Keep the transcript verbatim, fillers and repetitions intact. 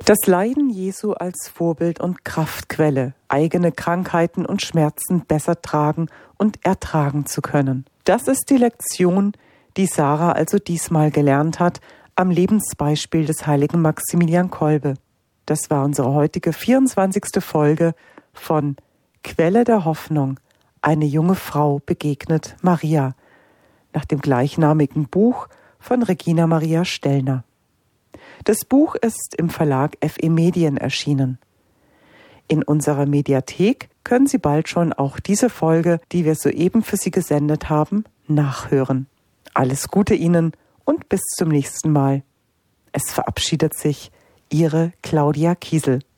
Das Leiden Jesu als Vorbild und Kraftquelle, eigene Krankheiten und Schmerzen besser tragen und ertragen zu können. Das ist die Lektion, die Sarah also diesmal gelernt hat, am Lebensbeispiel des heiligen Maximilian Kolbe. Das war unsere heutige vierundzwanzigste Folge von Quelle der Hoffnung. Eine junge Frau begegnet Maria, nach dem gleichnamigen Buch von Regina Maria Stellner. Das Buch ist im Verlag F E Medien erschienen. In unserer Mediathek können Sie bald schon auch diese Folge, die wir soeben für Sie gesendet haben, nachhören. Alles Gute Ihnen und bis zum nächsten Mal. Es verabschiedet sich Ihre Claudia Kiesel.